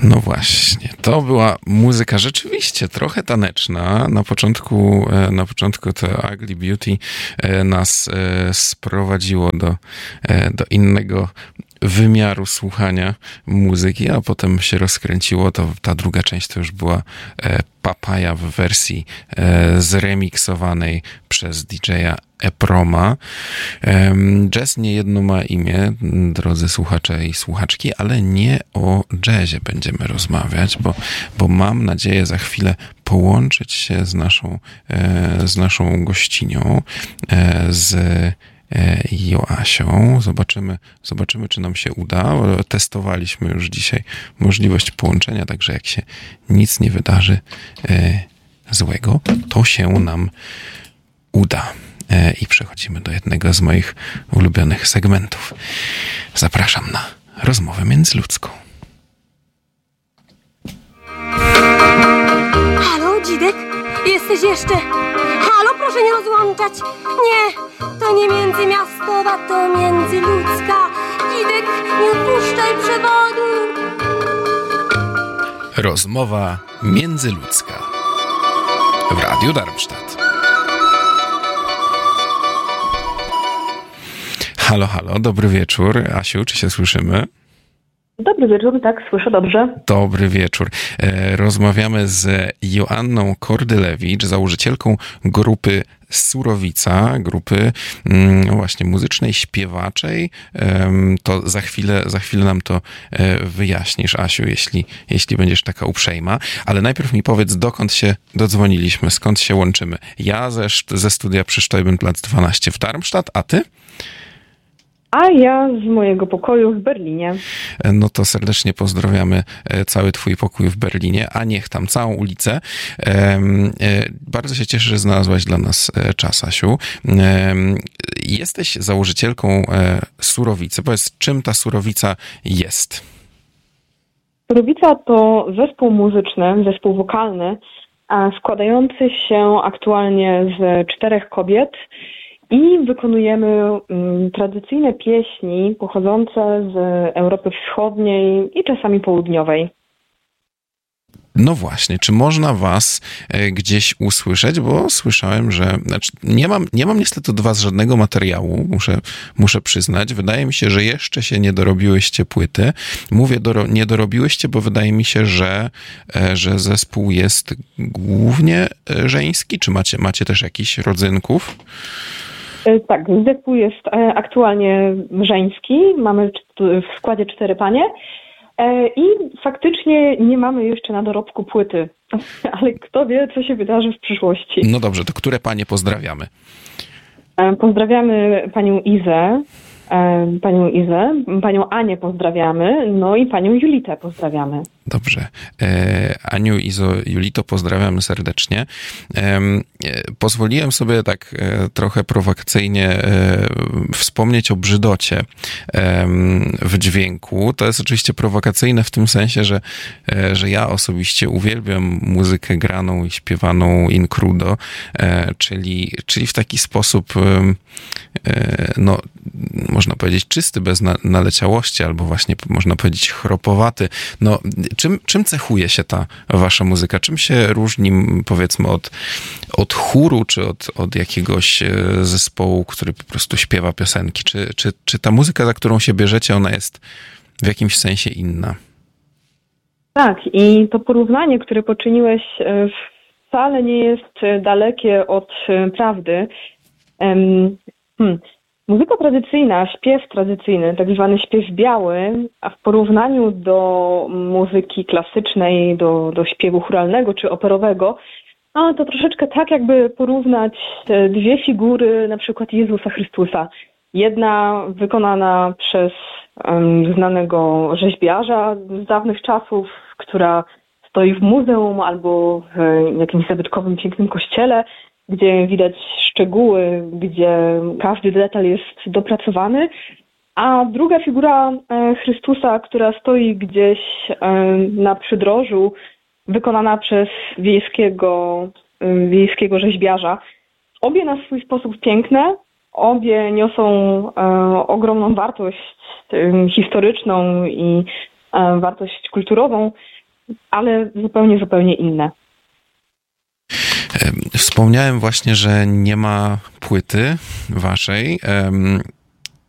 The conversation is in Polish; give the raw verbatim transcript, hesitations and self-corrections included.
No właśnie, to była muzyka rzeczywiście trochę taneczna. Na początku, na początku to Ugly Beauty nas sprowadziło do, do innego wymiaru słuchania muzyki, a potem się rozkręciło. To ta druga część to już była Papaja w wersji zremiksowanej przez didżeja Eproma. Jazz niejedno ma imię, drodzy słuchacze i słuchaczki, ale nie o jazzie będziemy rozmawiać, bo, bo mam nadzieję za chwilę połączyć się z naszą, z naszą gościnią, z Joasią. Zobaczymy, zobaczymy, czy nam się uda. Testowaliśmy już dzisiaj możliwość połączenia, także jak się nic nie wydarzy złego, to się nam uda. I przechodzimy do jednego z moich ulubionych segmentów. Zapraszam na rozmowę międzyludzką. Halo, Dzidek? Jesteś jeszcze? Halo, proszę nie rozłączać. Nie, to nie międzymiastowa, to międzyludzka. Dzidek, nie opuszczaj przewodu. Rozmowa międzyludzka w Radiu Darmstadt. Halo, halo, dobry wieczór. Asiu, czy się słyszymy? Dobry wieczór, tak, słyszę dobrze. Dobry wieczór. Rozmawiamy z Joanną Kordylewicz, założycielką grupy Surowica, grupy no właśnie muzycznej, śpiewaczej. To za chwilę, za chwilę nam to wyjaśnisz, Asiu, jeśli, jeśli będziesz taka uprzejma. Ale najpierw mi powiedz, dokąd się dodzwoniliśmy, skąd się łączymy. Ja ze, ze studia przy Steubenplatz dwanaście w Darmstadt, a ty? A ja z mojego pokoju w Berlinie. No to serdecznie pozdrawiamy cały twój pokój w Berlinie, a niech tam całą ulicę. Bardzo się cieszę, że znalazłaś dla nas czas, Asiu. Jesteś założycielką Surowicy. Powiedz, czym ta Surowica jest? Surowica to zespół muzyczny, zespół wokalny, składający się aktualnie z czterech kobiet, i wykonujemy um, tradycyjne pieśni pochodzące z Europy Wschodniej i czasami Południowej. No właśnie, czy można was e, gdzieś usłyszeć? Bo słyszałem, że... Znaczy, nie mam, nie mam niestety do was żadnego materiału, muszę, muszę przyznać. Wydaje mi się, że jeszcze się nie dorobiłyście płyty. Mówię doro, nie dorobiłyście, bo wydaje mi się, że, e, że zespół jest głównie żeński. Czy macie, macie też jakichś rodzynków? Tak, zespół jest aktualnie żeński, mamy w składzie cztery panie i faktycznie nie mamy jeszcze na dorobku płyty, ale kto wie, co się wydarzy w przyszłości. No dobrze, to które panie pozdrawiamy? Pozdrawiamy panią Izę, panią Izę, panią Anię pozdrawiamy, no i panią Julitę pozdrawiamy. Dobrze. E, Aniu, Izo, Julito, pozdrawiamy serdecznie. E, e, pozwoliłem sobie tak e, trochę prowokacyjnie e, wspomnieć o brzydocie e, w dźwięku. To jest oczywiście prowokacyjne w tym sensie, że, e, że ja osobiście uwielbiam muzykę graną i śpiewaną in crudo, e, czyli, czyli w taki sposób e, no, można powiedzieć czysty, bez na, naleciałości, albo właśnie można powiedzieć chropowaty. No, Czym, czym cechuje się ta wasza muzyka? Czym się różni, powiedzmy, od, od chóru, czy od, od jakiegoś zespołu, który po prostu śpiewa piosenki? Czy, czy, czy ta muzyka, za którą się bierzecie, ona jest w jakimś sensie inna? Tak, i to porównanie, które poczyniłeś, wcale nie jest dalekie od prawdy. Hmm. Muzyka tradycyjna, śpiew tradycyjny, tak zwany śpiew biały, a w porównaniu do muzyki klasycznej, do, do śpiewu chóralnego czy operowego, no to troszeczkę tak, jakby porównać dwie figury, na przykład Jezusa Chrystusa. Jedna wykonana przez um, znanego rzeźbiarza z dawnych czasów, która stoi w muzeum albo w jakimś zabytkowym, pięknym kościele, gdzie widać szczegóły, gdzie każdy detal jest dopracowany, a druga figura Chrystusa, która stoi gdzieś na przydrożu, wykonana przez wiejskiego, wiejskiego rzeźbiarza. Obie na swój sposób piękne, obie niosą ogromną wartość historyczną i wartość kulturową, ale zupełnie, zupełnie inne. Wspomniałem właśnie, że nie ma płyty waszej.